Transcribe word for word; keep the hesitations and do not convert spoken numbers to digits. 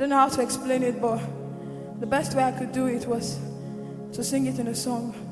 don't know how to explain it, but the best way I could do it was to sing it in a song.